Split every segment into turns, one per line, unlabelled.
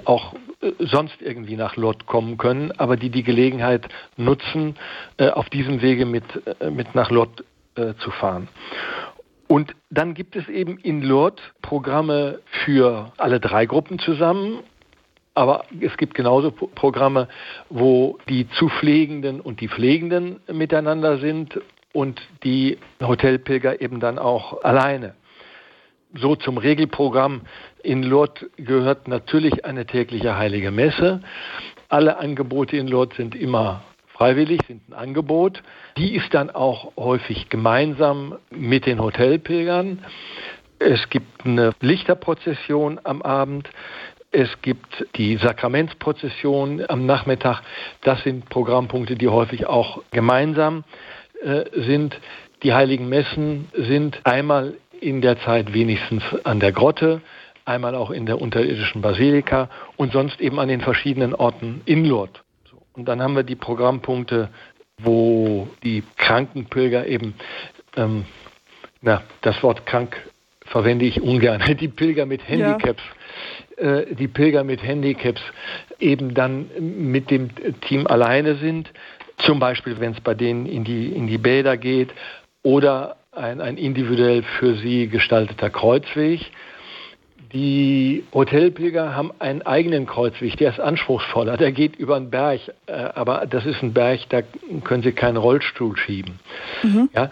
die auch sonst irgendwie nach Lourdes kommen können, aber die Gelegenheit nutzen, auf diesem Wege mit nach Lourdes zu fahren. Und dann gibt es eben in Lourdes Programme für alle 3 Gruppen zusammen, aber es gibt genauso Programme, wo die Zupflegenden und die Pflegenden miteinander sind und die Hotelpilger eben dann auch alleine. So zum Regelprogramm in Lourdes gehört natürlich eine tägliche heilige Messe. Alle Angebote in Lourdes sind immer freiwillig, sind ein Angebot. Die ist dann auch häufig gemeinsam mit den Hotelpilgern. Es gibt eine Lichterprozession am Abend. Es gibt die Sakramentsprozession am Nachmittag. Das sind Programmpunkte, die häufig auch gemeinsam sind. Die heiligen Messen sind einmal in der Zeit wenigstens an der Grotte, einmal auch in der unterirdischen Basilika und sonst eben an den verschiedenen Orten in Lourdes. Und dann haben wir die Programmpunkte, wo die Krankenpilger eben, das Wort krank verwende ich ungern, die Pilger mit Handicaps, die Pilger mit Handicaps eben dann mit dem Team alleine sind, zum Beispiel wenn es bei denen in die Bäder geht oder ein individuell für sie gestalteter Kreuzweg. Die Hotelpilger haben einen eigenen Kreuzweg, der ist anspruchsvoller, der geht über einen Berg, aber das ist ein Berg, da können Sie keinen Rollstuhl schieben. Mhm. Ja,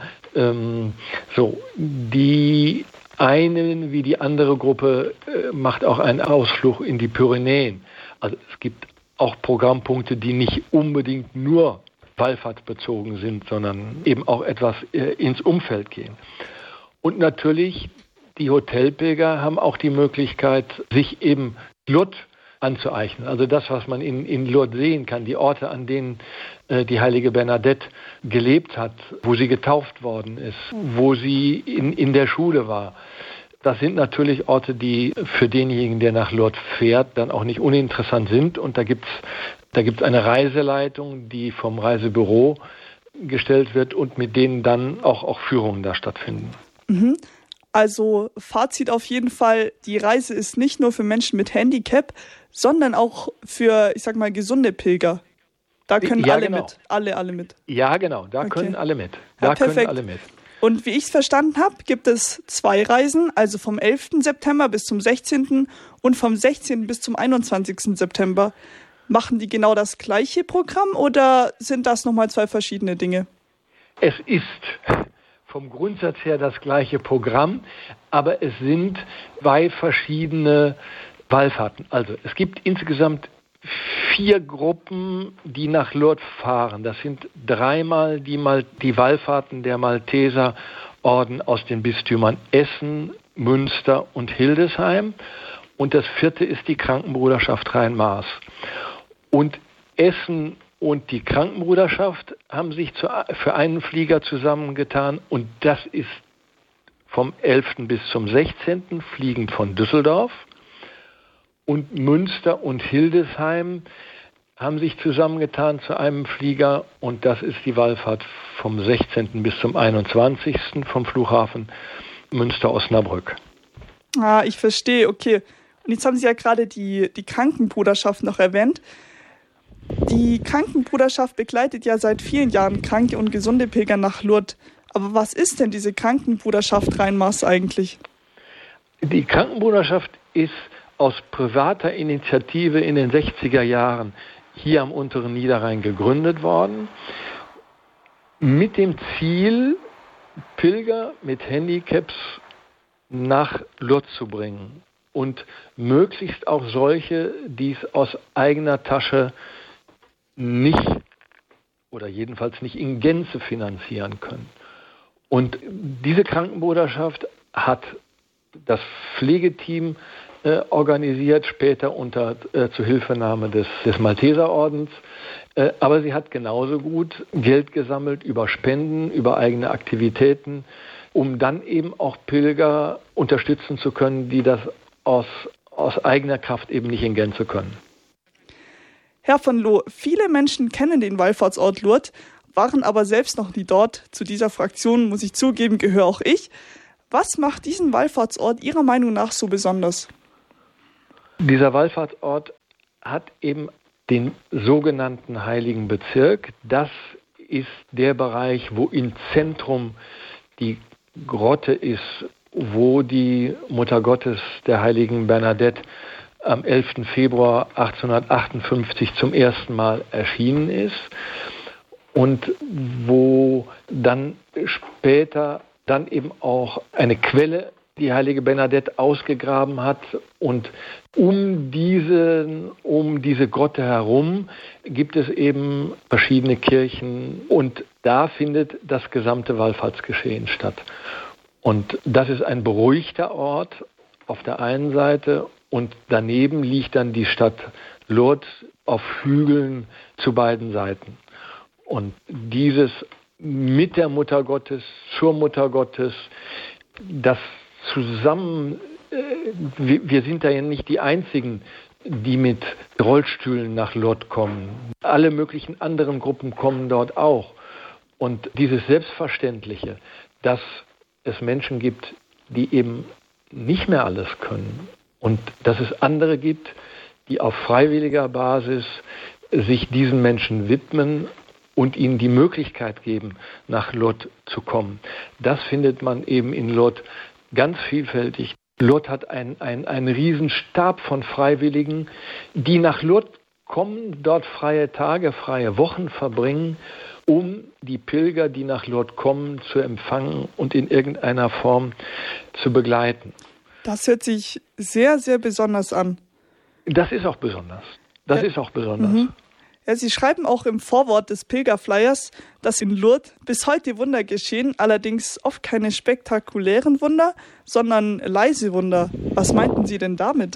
die einen wie die andere Gruppe macht auch einen Ausflug in die Pyrenäen. Also es gibt auch Programmpunkte, die nicht unbedingt nur wallfahrtsbezogen sind, sondern eben auch etwas ins Umfeld gehen. Und natürlich, die Hotelpilger haben auch die Möglichkeit, sich eben Lourdes anzueignen. Also das, was man in Lourdes sehen kann, die Orte, an denen die heilige Bernadette gelebt hat, wo sie getauft worden ist, wo sie in der Schule war. Das sind natürlich Orte, die für denjenigen, der nach Lourdes fährt, dann auch nicht uninteressant sind. Und da gibt's eine Reiseleitung, die vom Reisebüro gestellt wird und mit denen dann auch Führungen da stattfinden.
Mhm. Also Fazit auf jeden Fall, die Reise ist nicht nur für Menschen mit Handicap, sondern auch für, ich sag mal, gesunde Pilger. Da können alle
genau.
mit. Alle mit.
Ja, genau, da können alle mit. Können alle mit.
Und wie ich es verstanden habe, gibt es 2 Reisen, also vom 11. September bis zum 16. und vom 16. bis zum 21. September. Machen die genau das gleiche Programm oder sind das nochmal 2 verschiedene Dinge?
Es ist vom Grundsatz her das gleiche Programm, aber es sind 2 verschiedene Wallfahrten. Also es gibt insgesamt 4 Gruppen, die nach Lourdes fahren. Das sind 3-mal die Wallfahrten der Malteserorden aus den Bistümern Essen, Münster und Hildesheim. Und das 4. ist die Krankenbruderschaft Rhein-Maas. Und Essen und die Krankenbruderschaft haben sich für einen Flieger zusammengetan. Und das ist vom 11. bis zum 16. fliegend von Düsseldorf. Und Münster und Hildesheim haben sich zusammengetan zu einem Flieger. Und das ist die Wallfahrt vom 16. bis zum 21. vom Flughafen Münster-Osnabrück.
Ah, ich verstehe, okay. Und jetzt haben Sie ja gerade die Krankenbruderschaft noch erwähnt. Die Krankenbruderschaft begleitet ja seit vielen Jahren kranke und gesunde Pilger nach Lourdes. Aber was ist denn diese Krankenbruderschaft Rhein-Maas eigentlich?
Die Krankenbruderschaft ist aus privater Initiative in den 60er Jahren hier am unteren Niederrhein gegründet worden, mit dem Ziel, Pilger mit Handicaps nach Lourdes zu bringen und möglichst auch solche, die es aus eigener Tasche nicht oder jedenfalls nicht in Gänze finanzieren können. Und diese Krankenbruderschaft hat das Pflegeteam organisiert, später unter Zuhilfenahme des Malteserordens. Aber sie hat genauso gut Geld gesammelt über Spenden, über eigene Aktivitäten, um dann eben auch Pilger unterstützen zu können, die das aus eigener Kraft eben nicht in Gänze können.
Herr von Loo, viele Menschen kennen den Wallfahrtsort Lourdes, waren aber selbst noch nie dort. Zu dieser Fraktion, muss ich zugeben, gehöre auch ich. Was macht diesen Wallfahrtsort Ihrer Meinung nach so besonders?
Dieser Wallfahrtsort hat eben den sogenannten Heiligen Bezirk. Das ist der Bereich, wo im Zentrum die Grotte ist, wo die Mutter Gottes der heiligen Bernadette am 11. Februar 1858 zum ersten Mal erschienen ist und wo dann später dann eben auch eine Quelle die heilige Bernadette ausgegraben hat, und um diese Grotte herum gibt es eben verschiedene Kirchen, und da findet das gesamte Wallfahrtsgeschehen statt. Und das ist ein beruhigter Ort auf der einen Seite, und daneben liegt dann die Stadt Lourdes auf Hügeln zu beiden Seiten. Und dieses mit der Mutter Gottes, zur Mutter Gottes, das zusammen, wir sind da ja nicht die Einzigen, die mit Rollstühlen nach Lourdes kommen. Alle möglichen anderen Gruppen kommen dort auch. Und dieses Selbstverständliche, dass es Menschen gibt, die eben nicht mehr alles können, und dass es andere gibt, die auf freiwilliger Basis sich diesen Menschen widmen und ihnen die Möglichkeit geben, nach Lourdes zu kommen. Das findet man eben in Lourdes ganz vielfältig. Lourdes hat einen riesen Stab von Freiwilligen, die nach Lourdes kommen, dort freie Tage, freie Wochen verbringen, um die Pilger, die nach Lourdes kommen, zu empfangen und in irgendeiner Form zu begleiten.
Das hört sich sehr, sehr besonders an.
Das ist auch besonders.
Mhm. Ja, Sie schreiben auch im Vorwort des Pilgerflyers, dass in Lourdes bis heute Wunder geschehen, allerdings oft keine spektakulären Wunder, sondern leise Wunder. Was meinten Sie denn damit?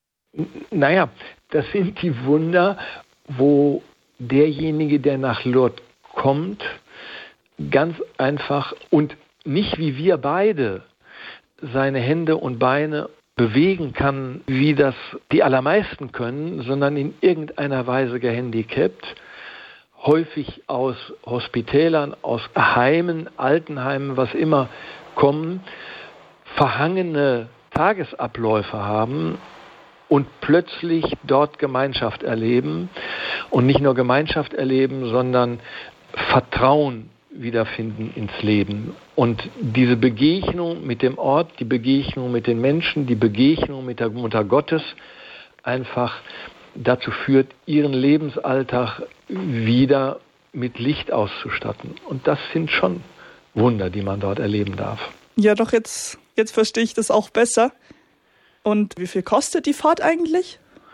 Naja, das sind die Wunder, wo derjenige, der nach Lourdes kommt, ganz einfach und nicht wie wir beide seine Hände und Beine bewegen kann, wie das die allermeisten können, sondern in irgendeiner Weise gehandicapt, häufig aus Hospitälern, aus Heimen, Altenheimen, was immer kommen, verhangene Tagesabläufe haben und plötzlich dort Gemeinschaft erleben, und nicht nur Gemeinschaft erleben, sondern Vertrauen wiederfinden ins Leben. Und diese Begegnung mit dem Ort, die Begegnung mit den Menschen, die Begegnung mit der Mutter Gottes einfach dazu führt, ihren Lebensalltag wieder mit Licht auszustatten. Und das sind schon Wunder, die man dort erleben darf.
Ja, doch, jetzt verstehe ich das auch besser. Und wie viel kostet die Fahrt eigentlich?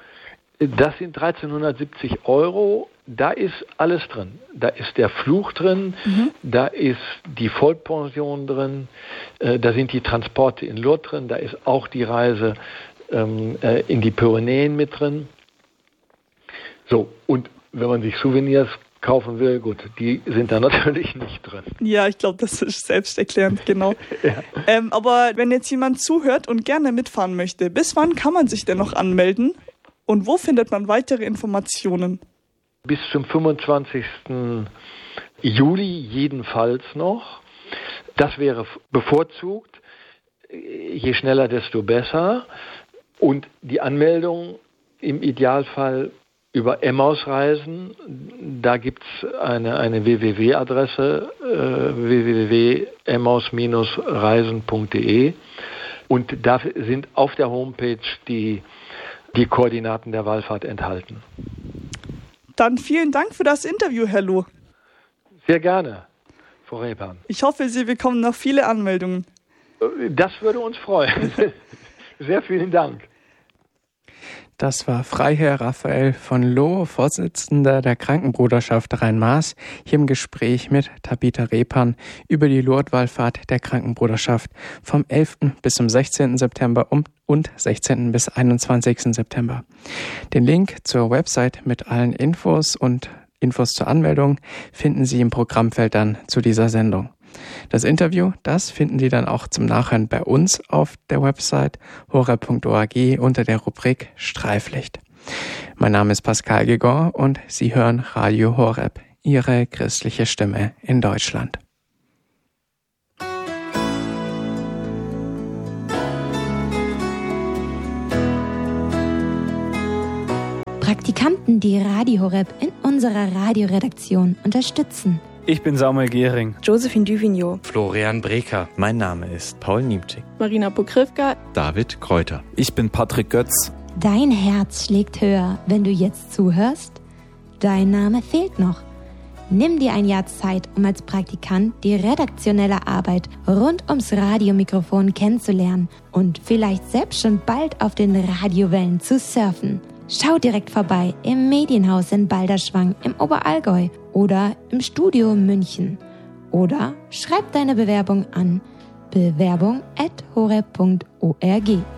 Das sind 1370 €. Da ist alles drin. Da ist der Flug drin, da ist die Vollpension drin, da sind die Transporte in Lourdes drin, da ist auch die Reise in die Pyrenäen mit drin. So, und wenn man sich Souvenirs kaufen will, gut, die sind da natürlich nicht drin.
Ja, ich glaube, das ist selbsterklärend, genau. Ja. Aber wenn jetzt jemand zuhört und gerne mitfahren möchte, bis wann kann man sich denn noch anmelden? Und wo findet man weitere Informationen?
Bis zum 25. Juli jedenfalls noch. Das wäre bevorzugt. Je schneller, desto besser. Und die Anmeldung im Idealfall über Emmaus-Reisen. Da gibt es eine www-Adresse, www.emmaus-reisen.de. Und da sind auf der Homepage die Koordinaten der Wallfahrt enthalten.
Dann vielen Dank für das Interview, Herr Loh.
Sehr gerne, Frau Repan.
Ich hoffe, Sie bekommen noch viele Anmeldungen.
Das würde uns freuen. Sehr vielen Dank.
Das war Freiherr Raphael von Loh, Vorsitzender der Krankenbruderschaft Rhein-Maas, hier im Gespräch mit Tabitha Repan über die Lourdes-Wallfahrt der Krankenbruderschaft vom 11. bis zum 16. September und 16. bis 21. September. Den Link zur Website mit allen Infos und Infos zur Anmeldung finden Sie im Programmfeld dann zu dieser Sendung. Das Interview, das finden Sie dann auch zum Nachhören bei uns auf der Website horeb.org unter der Rubrik Streiflicht. Mein Name ist Pascal Gegon und Sie hören Radio Horeb, Ihre christliche Stimme in Deutschland.
Praktikanten, die Radio Horeb in unserer Radioredaktion unterstützen.
Ich bin Samuel Gehring.
Josephine Duvigneau.
Florian Breker. Mein Name ist Paul Niemczyk.
Marina Pokrivka.
David Kräuter.
Ich bin Patrick Götz.
Dein Herz schlägt höher, wenn du jetzt zuhörst? Dein Name fehlt noch. Nimm dir ein Jahr Zeit, um als Praktikant die redaktionelle Arbeit rund ums Radiomikrofon kennenzulernen und vielleicht selbst schon bald auf den Radiowellen zu surfen. Schau direkt vorbei im Medienhaus in Balderschwang im Oberallgäu oder im Studio München. Oder schreib deine Bewerbung an bewerbung@horeb.org.